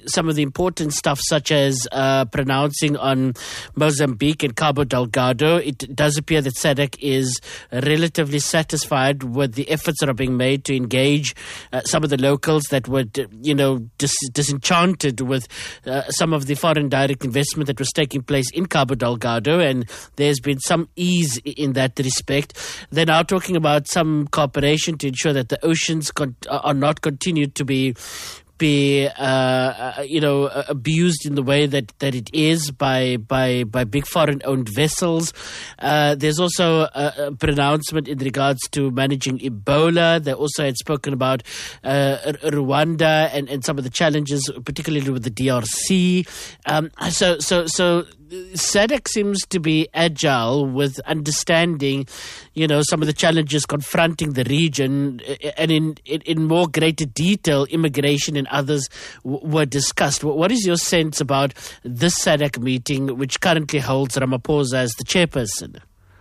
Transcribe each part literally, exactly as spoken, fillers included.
some of the important stuff, such as uh, pronouncing on Mozambique and Cabo Delgado. It does appear that S A D C is relatively satisfied with the efforts that are being made to engage uh, some of the locals that were, you know, dis- disenchanted with uh, some of the foreign direct investment that was taking place in Cabo Delgado, and there's been some ease in that respect. They're now talking about some cooperation to ensure that the oceans con- are not continued to be be uh, you know abused in the way that, that it is by by by big foreign owned vessels. Uh, there's also a, a pronouncement in regards to managing Ebola. They also had spoken about uh, Rwanda and, and some of the challenges, particularly with the D R C. Um, so so so. S A D C seems to be agile with understanding, you know, some of the challenges confronting the region, and in in, in more greater detail, immigration and others w- were discussed. What is your sense about this S A D C meeting, which currently holds Ramaphosa as the chairperson?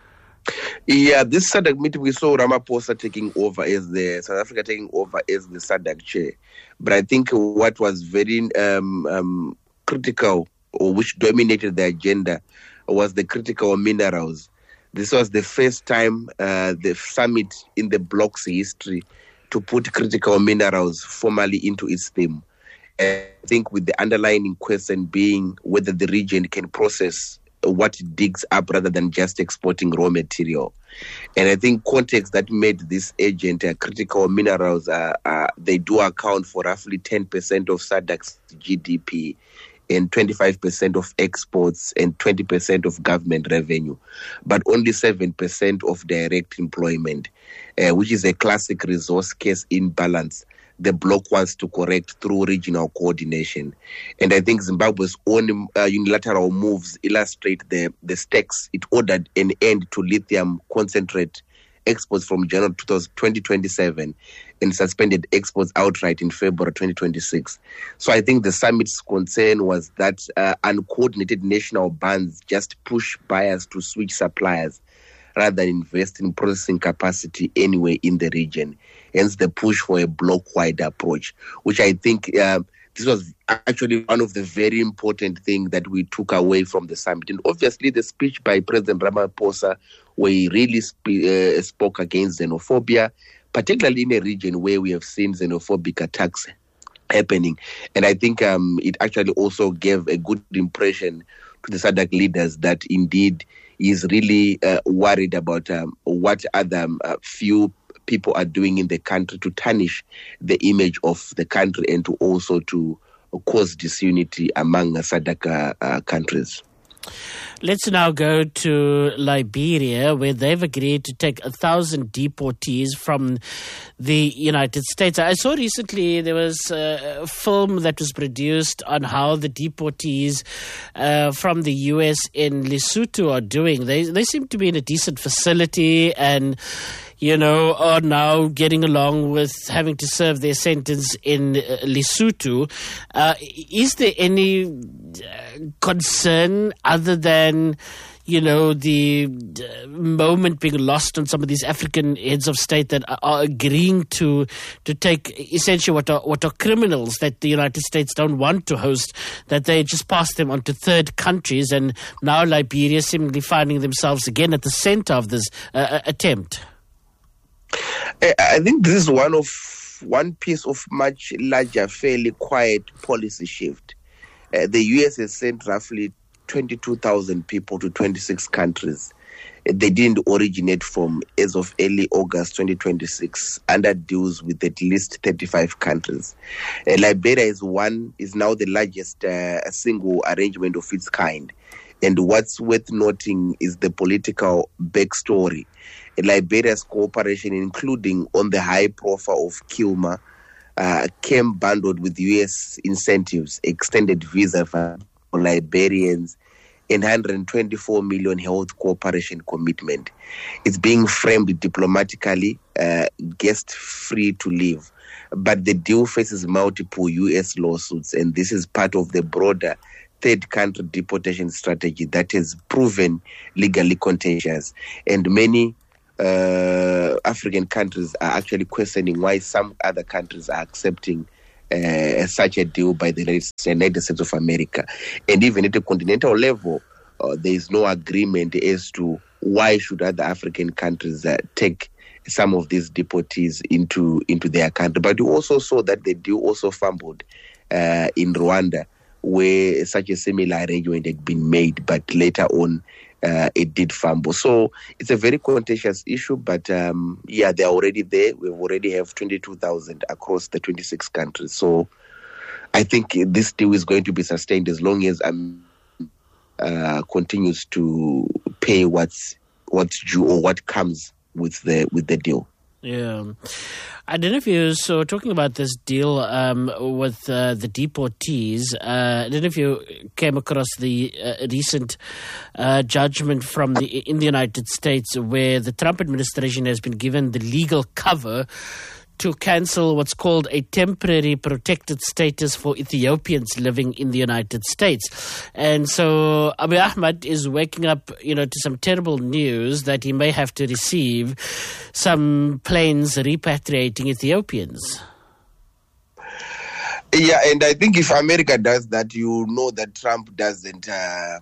Yeah, this S A D C meeting, we saw Ramaphosa taking over as the South Africa taking over as the S A D C chair. But I think what was very um, um, critical, or which dominated the agenda, was the critical minerals. This was the first time uh, the summit in the bloc's history to put critical minerals formally into its theme. And I think with the underlying question being whether the region can process what it digs up rather than just exporting raw material. And I think context that made this agent uh, critical minerals, uh, uh, they do account for roughly ten percent of S A D C's G D P, and twenty-five percent of exports and twenty percent of government revenue, but only seven percent of direct employment, uh, which is a classic resource case imbalance the bloc wants to correct through regional coordination. And I think Zimbabwe's own uh, unilateral moves illustrate the, the stakes. It ordered an end to lithium concentrate exports from January twenty twenty-seven and suspended exports outright in February twenty twenty-six. So I think the summit's concern was that uh, uncoordinated national bans just push buyers to switch suppliers rather than invest in processing capacity anywhere in the region. Hence the push for a block-wide approach, which I think uh, this was actually one of the very important things that we took away from the summit. And obviously the speech by President Ramaphosa, where he really sp- uh, spoke against xenophobia, particularly in a region where we have seen xenophobic attacks happening. And I think um, it actually also gave a good impression to the S A D C leaders that indeed he is really uh, worried about um, what other um, uh, few people are doing in the country to tarnish the image of the country and to also to cause disunity among S A D C uh, uh, countries. Let's now go to Liberia, where they've agreed to take a thousand deportees from the United States. I saw recently there was a film that was produced on how the deportees uh, from the U S in Lesotho are doing. They they seem to be in a decent facility and, you know, are now getting along with having to serve their sentence in uh, Lesotho. Uh, is there any uh, concern other than, you know, the uh, moment being lost on some of these African heads of state that are, are agreeing to to take essentially what are what are criminals that the United States don't want to host, that they just pass them on to third countries, and now Liberia seemingly finding themselves again at the center of this uh, attempt? I think this is one of one piece of much larger, fairly quiet policy shift. Uh, the U S has sent roughly twenty-two thousand people to twenty-six countries. Uh, they didn't originate from, as of early August twenty twenty-six, under deals with at least thirty-five countries. Uh, Liberia is one is now the largest uh, single arrangement of its kind. And what's worth noting is the political backstory. Liberia's cooperation, including on the high profile of Kilmer, uh, came bundled with U S incentives, extended visa for Liberians, and one hundred twenty-four million health cooperation commitment. It's being framed diplomatically, uh, guest free to live. But the deal faces multiple U S lawsuits, and this is part of the broader third country deportation strategy that has proven legally contentious. And many uh, African countries are actually questioning why some other countries are accepting uh, such a deal by the United States of America. And even at a continental level, uh, there is no agreement as to why should other African countries uh, take some of these deportees into into their country. But we also saw that the deal also fumbled uh, in Rwanda, where such a similar arrangement had been made, but later on uh, it did fumble. So it's a very contentious issue, but um, yeah, they're already there. We already have twenty-two thousand across the twenty-six countries. So I think this deal is going to be sustained as long as um, uh, continues to pay what's what's due or what comes with the with the deal. Yeah. I don't know if you, so talking about this deal um, with uh, the deportees, uh, I don't know if you came across the uh, recent uh, judgment from the in the United States where the Trump administration has been given the legal cover to cancel what's called a temporary protected status for Ethiopians living in the United States. And so Abiy Ahmed is waking up, you know, to some terrible news that he may have to receive some planes repatriating Ethiopians. Yeah, and I think if America does that, you know that Trump doesn't uh,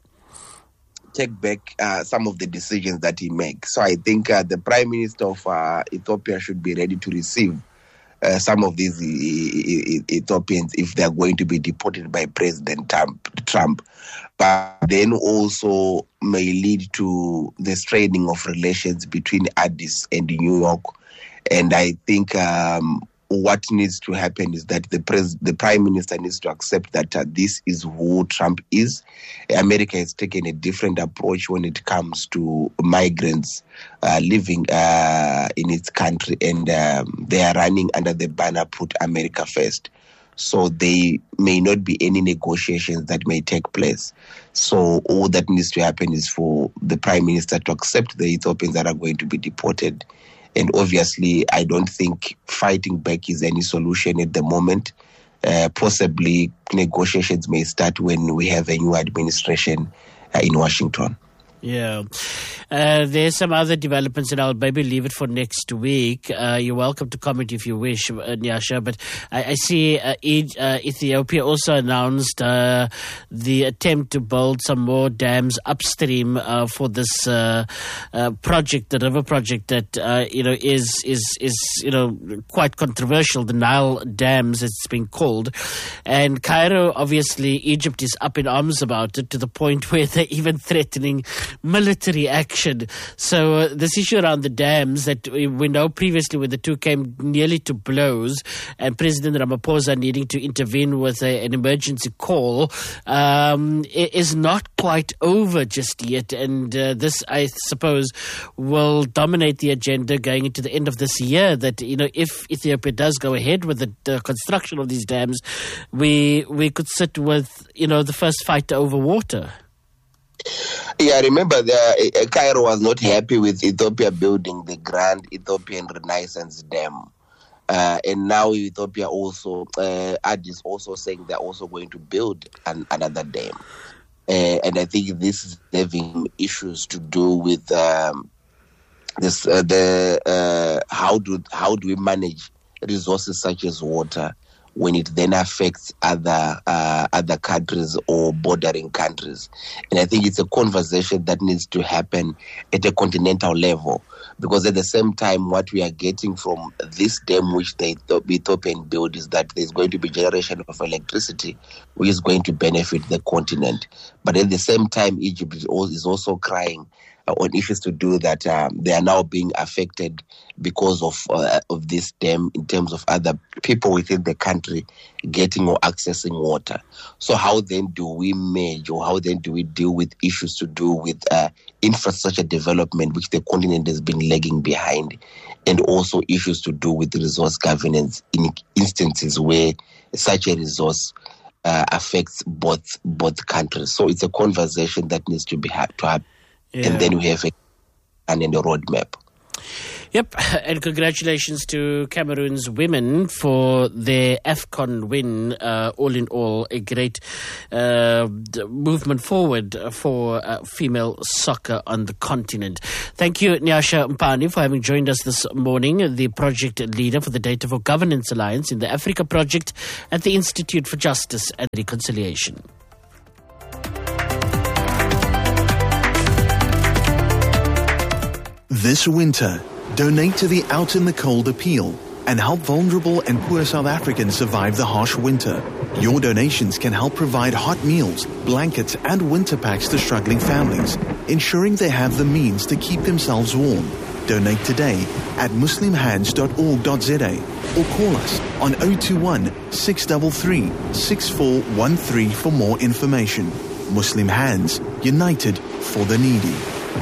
take back uh, some of the decisions that he makes. So I think uh, the Prime Minister of uh, Ethiopia should be ready to receive uh, some of these e- e- Ethiopians if they are going to be deported by President Trump. Trump. But then also may lead to the straining of relations between Addis and New York. And I think um, what needs to happen is that the pres- the Prime Minister needs to accept that uh, this is who Trump is. America has taken a different approach when it comes to migrants uh, living uh, in its country, and um, they are running under the banner "Put America First." So there may not be any negotiations that may take place. So all that needs to happen is for the Prime Minister to accept the Ethiopians that are going to be deported. And obviously, I don't think fighting back is any solution at the moment. Uh, possibly, negotiations may start when we have a new administration uh, in Washington. Yeah. Uh, there's some other developments, and I'll maybe leave it for next week. Uh, you're welcome to comment if you wish, uh, Nyasha. But I, I see uh, e- uh, Ethiopia also announced uh, the attempt to build some more dams upstream uh, for this uh, uh, project, the river project that uh, you know is is is you know quite controversial. The Nile dams, it's been called, and Cairo, obviously, Egypt is up in arms about it to the point where they're even threatening military action. So uh, this issue around the dams that we, we know previously when the two came nearly to blows and President Ramaphosa needing to intervene with a, an emergency call um, is not quite over just yet. And uh, this, I suppose, will dominate the agenda going into the end of this year, that, you know, if Ethiopia does go ahead with the, the construction of these dams, we we could sit with, you know, the first fight over water. Yeah, I remember the, uh, Cairo was not happy with Ethiopia building the Grand Ethiopian Renaissance Dam. Uh, and now Ethiopia also, uh, Addis also saying they're also going to build an, another dam. Uh, and I think this is having issues to do with um, this. Uh, the uh, how do how do we manage resources such as water when it then affects other uh, other countries or bordering countries? And I think it's a conversation that needs to happen at a continental level, because at the same time, what we are getting from this dam which the Ethiopian build is that there's going to be generation of electricity which is going to benefit the continent. But at the same time, Egypt is also crying on issues to do that um, they are now being affected because of uh, of this dam in terms of other people within the country getting or accessing water. So how then do we manage, or how then do we deal with issues to do with uh, infrastructure development, which the continent has been lagging behind, and also issues to do with resource governance in instances where such a resource uh, affects both both countries. So it's a conversation that needs to be ha- to happen. Yeah. And then we have a, and then a roadmap. Yep, and congratulations to Cameroon's women for their AFCON win. Uh, all in all, a great uh, movement forward for uh, female soccer on the continent. Thank you, Nyasha Mpani, for having joined us this morning, the project leader for the Data for Governance Alliance in the Africa Project at the Institute for Justice and Reconciliation. This winter, donate to the Out in the Cold appeal and help vulnerable and poor South Africans survive the harsh winter. Your donations can help provide hot meals, blankets, and winter packs to struggling families, ensuring they have the means to keep themselves warm. Donate today at muslim hands dot org dot z a or call us on zero two one, six three three, six four one three for more information. Muslim Hands, united for the needy.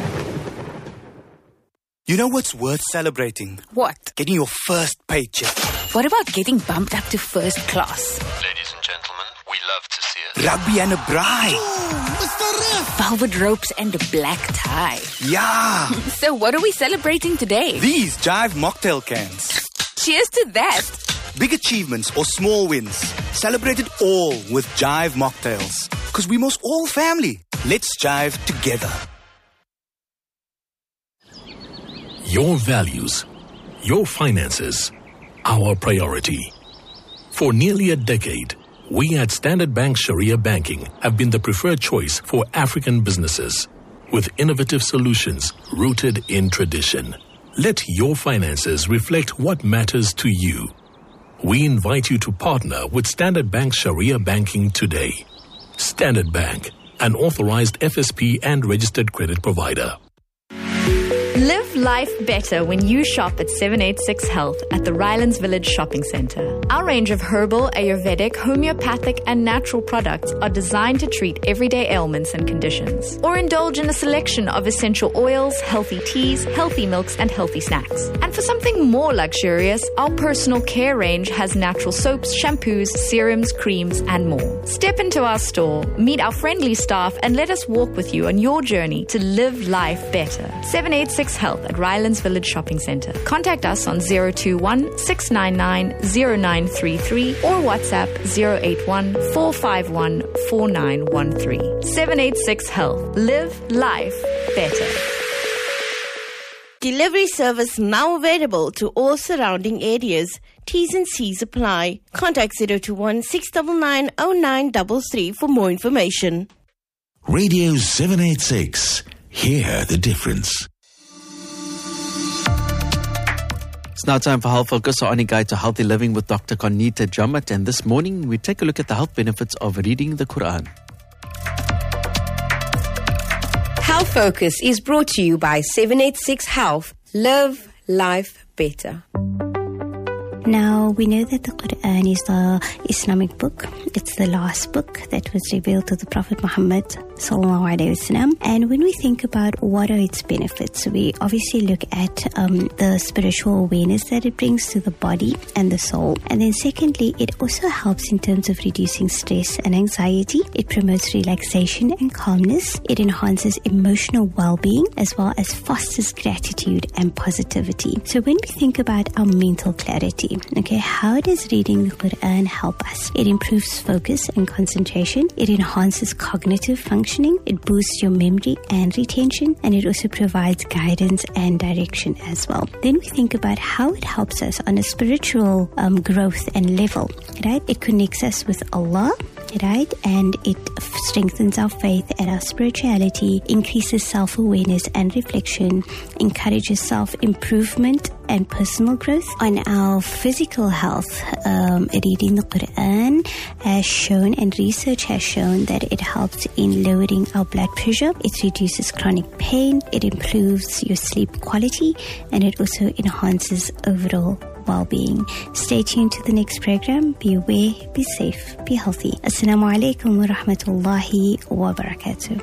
You know what's worth celebrating? What? Getting your first paycheck. What about getting bumped up to first class? Ladies and gentlemen, we love to see it. Rugby and a bride. Ooh, Mister Riff. Velvet ropes and a black tie. Yeah. So what are we celebrating today? These Jive mocktail cans. Cheers to that. Big achievements or small wins. Celebrate it all with Jive mocktails. Because we must all family. Let's jive together. Your values, your finances, our priority. For nearly a decade, we at Standard Bank Sharia Banking have been the preferred choice for African businesses with innovative solutions rooted in tradition. Let your finances reflect what matters to you. We invite you to partner with Standard Bank Sharia Banking today. Standard Bank, an authorized F S P and registered credit provider. Live life better when you shop at seven eighty-six Health at the Rylands Village Shopping Centre. Our range of herbal, Ayurvedic, homeopathic and natural products are designed to treat everyday ailments and conditions. Or indulge in a selection of essential oils, healthy teas, healthy milks and healthy snacks. And for something more luxurious, our personal care range has natural soaps, shampoos, serums, creams and more. Step into our store, meet our friendly staff and let us walk with you on your journey to live life better. seven eighty-six Health at Rylands Village Shopping Centre. Contact us on zero two one, six nine nine, zero nine three three or WhatsApp zero eight one, four five one, four nine one three. seven eighty-six Health. Live life better. Delivery service now available to all surrounding areas. T's and C's apply. Contact zero two one, six nine nine, zero nine three three for more information. Radio seven eighty-six. Hear the difference. It's now time for Health Focus, our only guide to healthy living with Doctor Conita Jamat. And this morning, we take a look at the health benefits of reading the Quran. Health Focus is brought to you by seven eighty-six Health. Live life better. Now, we know that the Quran is the Islamic book. It's the last book that was revealed to the Prophet Muhammad sallallahu alaihi wasallam. And when we think about what are its benefits, we obviously look at um, the spiritual awareness that it brings to the body and the soul. And then secondly, it also helps in terms of reducing stress and anxiety. It promotes relaxation and calmness. It enhances emotional well-being as well as fosters gratitude and positivity. So when we think about our mental clarity, okay, how does reading the Quran help us? It improves focus and concentration. It enhances cognitive functioning. It boosts your memory and retention. And it also provides guidance and direction as well. Then we think about how it helps us on a spiritual um, growth and level, right? It connects us with Allah, right? And it strengthens our faith and our spirituality, increases self-awareness and reflection, encourages self-improvement and personal growth. On our physical health, um, reading the Quran has shown, and research has shown, that it helps in lowering our blood pressure. It reduces chronic pain. It improves your sleep quality, and it also enhances overall well-being. Stay tuned to the next program. Be aware, be safe, be healthy. Assalamu alaikum wa rahmatullahi wa barakatuh.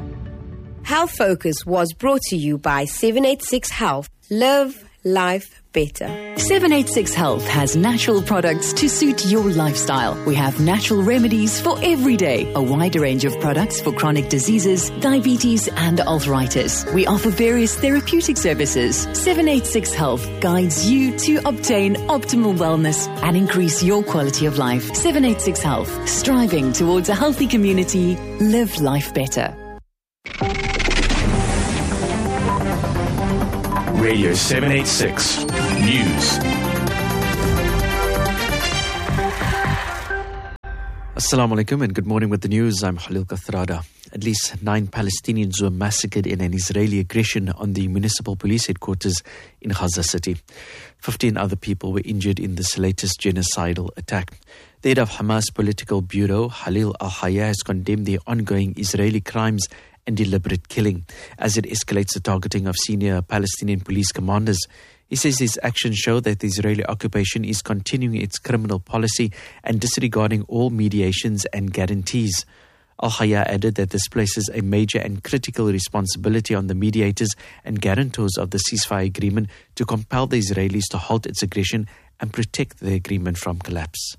Health Focus was brought to you by seven eighty-six Health. Live life better. seven eighty-six Health has natural products to suit your lifestyle. We have natural remedies for every day, a wide range of products for chronic diseases, diabetes and arthritis. We offer various therapeutic services. seven eighty-six Health guides you to obtain optimal wellness and increase your quality of life. seven eighty-six Health, striving towards a healthy community. Live life better. Radio seven eighty-six News. Assalamu alaikum and good morning with the news. I'm Khalil Kathrada. At least nine Palestinians were massacred in an Israeli aggression on the municipal police headquarters in Gaza City. Fifteen other people were injured in this latest genocidal attack. The head of Hamas political bureau, Khalil al-Hayya, has condemned the ongoing Israeli crimes and deliberate killing as it escalates the targeting of senior Palestinian police commanders. He says his actions show that the Israeli occupation is continuing its criminal policy and disregarding all mediations and guarantees. Al-Hayya added that this places a major and critical responsibility on the mediators and guarantors of the ceasefire agreement to compel the Israelis to halt its aggression and protect the agreement from collapse.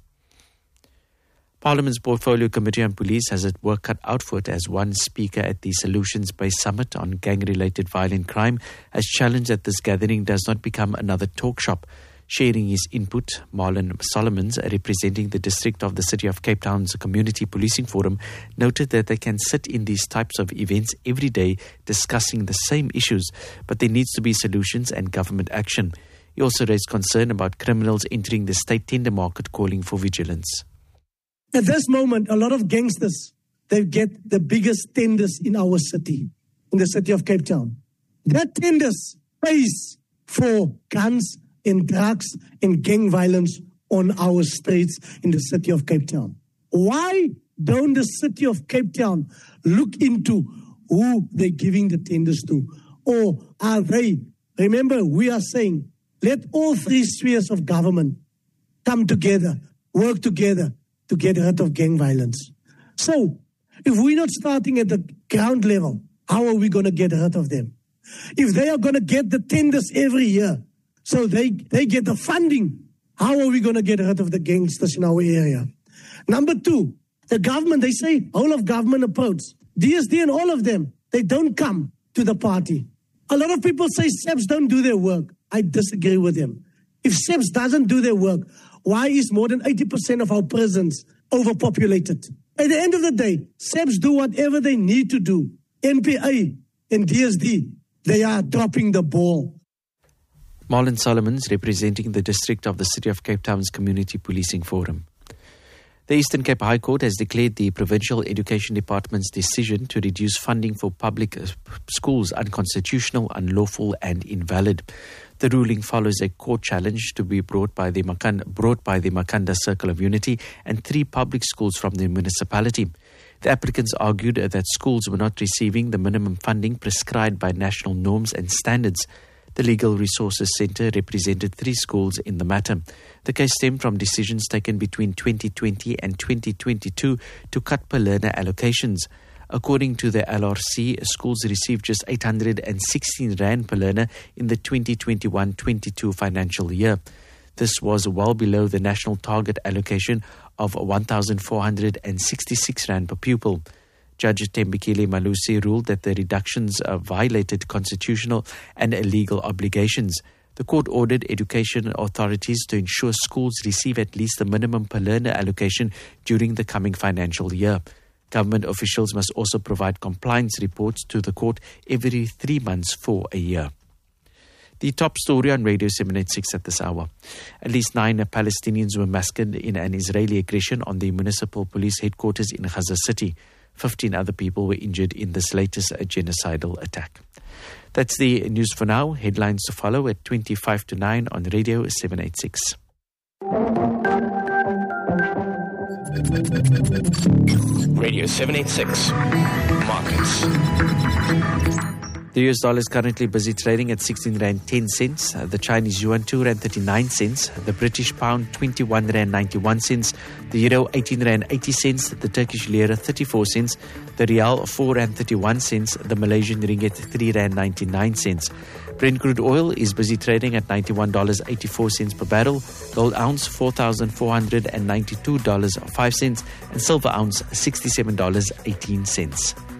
Parliament's Portfolio Committee on Police has its work cut out for it as one speaker at the Solutions-Based Summit on Gang-Related Violent Crime has challenged that this gathering does not become another talk shop. Sharing his input, Marlon Solomons, representing the district of the City of Cape Town's Community Policing Forum, noted that they can sit in these types of events every day discussing the same issues, but there needs to be solutions and government action. He also raised concern about criminals entering the state tender market calling for vigilance. At this moment, a lot of gangsters, they get the biggest tenders in our city, in the city of Cape Town. That tenders pays for guns and drugs and gang violence on our streets in the city of Cape Town. Why don't the city of Cape Town look into who they're giving the tenders to? Or are they, remember, we are saying, let all three spheres of government come together, work together, to get rid of gang violence. So, if we're not starting at the ground level, how are we going to get rid of them? If they are going to get the tenders every year, so they, they get the funding, how are we going to get rid of the gangsters in our area? Number two, the government, they say, whole of government approach. D S D and all of them, they don't come to the party. A lot of people say S A P S don't do their work. I disagree with them. If S A P S doesn't do their work, why is more than eighty percent of our prisons overpopulated? At the end of the day, S A P S do whatever they need to do. N P A and D S D, they are dropping the ball. Marlon Solomons, representing the district of the City of Cape Town's Community Policing Forum. The Eastern Cape High Court has declared the Provincial Education Department's decision to reduce funding for public schools unconstitutional, unlawful and invalid. The ruling follows a court challenge to be brought by the Makanda, brought by the Makanda Circle of Unity and three public schools from the municipality. The applicants argued that schools were not receiving the minimum funding prescribed by national norms and standards. The Legal Resources Centre represented three schools in the matter. The case stemmed from decisions taken between twenty twenty and twenty twenty-two to cut per learner allocations. According to the L R C, schools received just eight hundred sixteen rand per learner in the twenty twenty-one twenty-two financial year. This was well below the national target allocation of one thousand four hundred sixty-six rand per pupil. Judge Tembekile Malusi ruled that the reductions uh, violated constitutional and legal obligations. The court ordered education authorities to ensure schools receive at least the minimum per learner allocation during the coming financial year. Government officials must also provide compliance reports to the court every three months for a year. The top story on Radio seven eighty-six at this hour. At least nine Palestinians were massacred in an Israeli aggression on the municipal police headquarters in Gaza City. Fifteen other people were injured in this latest genocidal attack. That's the news for now. Headlines to follow at twenty-five to nine on Radio seven eighty-six. Radio seven eighty-six Markets. The U S dollar is currently busy trading at sixteen rand ten cents. Uh, the Chinese yuan two rand thirty-nine cents. The British pound twenty-one rand ninety-one cents. The euro eighteen rand eighty cents. The Turkish lira thirty-four cents. The rial four rand thirty-one cents. The Malaysian ringgit three rand ninety-nine cents. Brent crude oil is busy trading at ninety-one dollars and eighty-four cents per barrel. Gold ounce four thousand four hundred ninety-two dollars and five cents. And silver ounce sixty-seven dollars and eighteen cents.